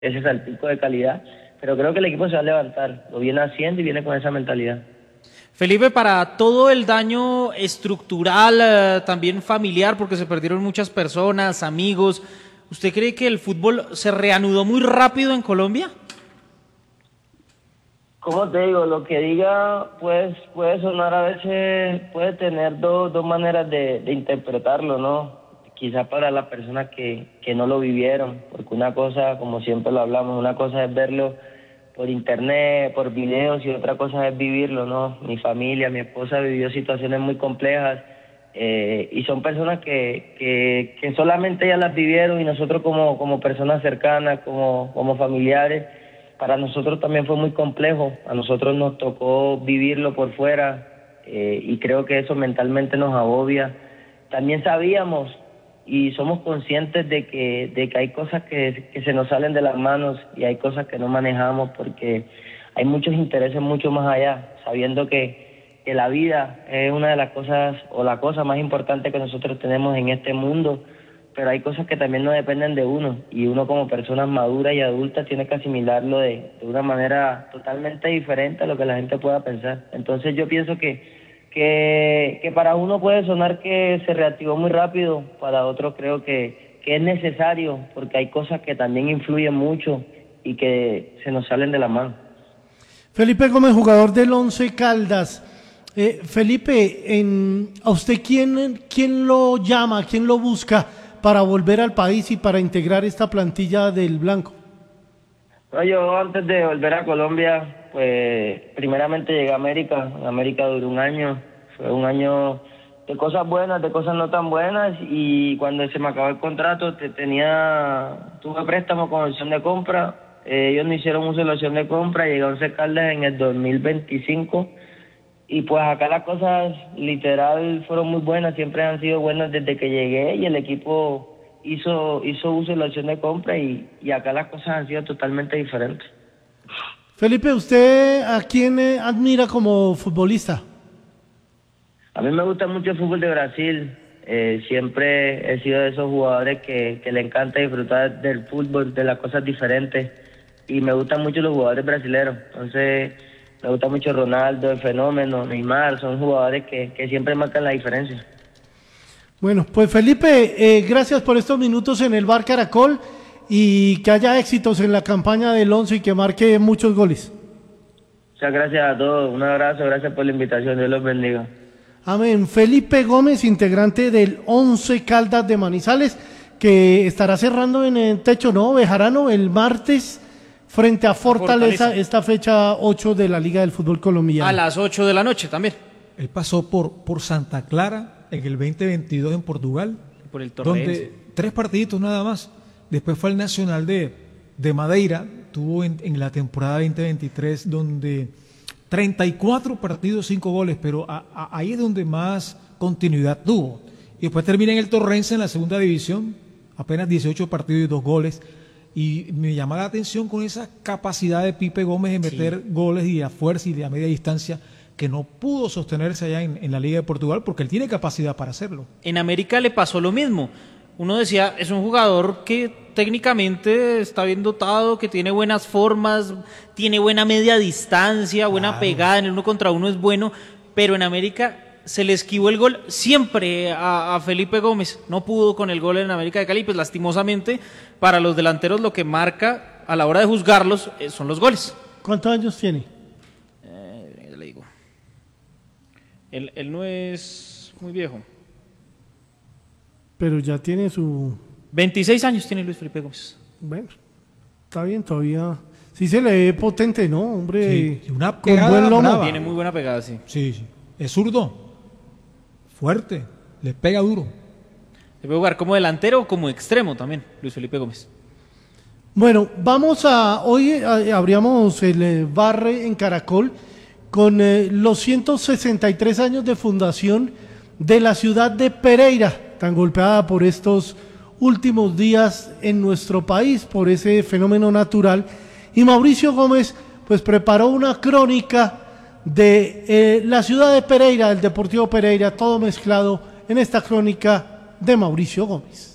ese saltico de calidad, pero creo que el equipo se va a levantar, lo viene haciendo y viene con esa mentalidad. Felipe, para todo el daño estructural, también familiar, porque se perdieron muchas personas, amigos, ¿usted cree que el fútbol se reanudó muy rápido en Colombia? Como te digo, lo que diga pues puede sonar a veces, puede tener dos maneras de interpretarlo, ¿no? Quizás para las personas que no lo vivieron, porque una cosa, como siempre lo hablamos, una cosa es verlo por internet, por videos, y otra cosa es vivirlo, ¿no? Mi familia, mi esposa vivió situaciones muy complejas, y son personas que solamente ellas las vivieron, y nosotros como personas cercanas, como familiares, para nosotros también fue muy complejo. A nosotros nos tocó vivirlo por fuera, y creo que eso mentalmente nos agobia. También sabíamos y somos conscientes de que hay cosas que se nos salen de las manos, y hay cosas que no manejamos porque hay muchos intereses mucho más allá, sabiendo que la vida es una de las cosas, o la cosa más importante que nosotros tenemos en este mundo, pero hay cosas que también no dependen de uno, y uno como persona madura y adulta tiene que asimilarlo de una manera totalmente diferente a lo que la gente pueda pensar. Entonces yo pienso que para uno puede sonar que se reactivó muy rápido, para otros creo que es necesario, porque hay cosas que también influyen mucho y que se nos salen de la mano. Felipe Gómez, jugador del Once Caldas. Felipe, ¿a usted quién lo llama, quién lo busca para volver al país y para integrar esta plantilla del Blanco? No, yo antes de volver a Colombia, pues primeramente llegué a América. En América duré un año. Fue un año de cosas buenas, de cosas no tan buenas, y cuando se me acabó el contrato tuve préstamo con opción de compra. Ellos no hicieron uso de la opción de compra, llegué a Once Caldas en el 2025, y pues acá las cosas literal fueron muy buenas, siempre han sido buenas desde que llegué, y el equipo hizo uso de la opción de compra, y acá las cosas han sido totalmente diferentes. Felipe, ¿usted a quién admira como futbolista? A mí me gusta mucho el fútbol de Brasil. Siempre he sido de esos jugadores que le encanta disfrutar del fútbol, de las cosas diferentes, y me gustan mucho los jugadores brasileños. Entonces me gusta mucho Ronaldo, el Fenómeno, Neymar. Son jugadores que siempre marcan la diferencia. Bueno, pues Felipe, gracias por estos minutos en el Bar Caracol, y que haya éxitos en la campaña del Once y que marque muchos goles. Muchas gracias a todos, un abrazo, gracias por la invitación, Dios los bendiga. Amén. Felipe Gómez, integrante del Once Caldas de Manizales, que estará cerrando en el Techo Bejarano el martes frente a Fortaleza, esta fecha 8 de la Liga del Fútbol Colombiano. A las 8 de la noche también. Él pasó por Santa Clara en el 2022 en Portugal, por el Torrense, donde 3 partiditos nada más. Después fue al Nacional de Madeira, tuvo en la temporada 2023 donde 34 partidos, 5 goles, pero ahí es donde más continuidad tuvo. Y después termina en el Torrense en la segunda división, apenas 18 partidos y 2 goles. Y me llama la atención con esa capacidad de Pipe Gómez de meter goles y a fuerza y de a media distancia, que no pudo sostenerse allá en la Liga de Portugal, porque él tiene capacidad para hacerlo. En América le pasó lo mismo. Uno decía, es un jugador que técnicamente está bien dotado, que tiene buenas formas, tiene buena media distancia, buena pegada, en el 1 contra 1 es bueno, pero en América se le esquivó el gol siempre a Felipe Gómez. No pudo con el gol en América de Cali, pues lastimosamente para los delanteros lo que marca a la hora de juzgarlos son los goles. ¿Cuántos años tiene? Ya le digo. Él no es muy viejo. Pero ya tiene su... 26 años tiene Luis Felipe Gómez. Bueno, está bien todavía. Sí se le ve potente, ¿no? Hombre, sí, una con buen lomo. brava. Tiene muy buena pegada, sí. Sí. Es zurdo, fuerte, le pega duro. Se puede jugar como delantero o como extremo también, Luis Felipe Gómez. Bueno, hoy abríamos el bar en Caracol con los 163 años de fundación de la ciudad de Pereira, tan golpeada por estos últimos días en nuestro país, por ese fenómeno natural. Y Mauricio Gómez pues preparó una crónica de la ciudad de Pereira, el Deportivo Pereira, todo mezclado en esta crónica de Mauricio Gómez.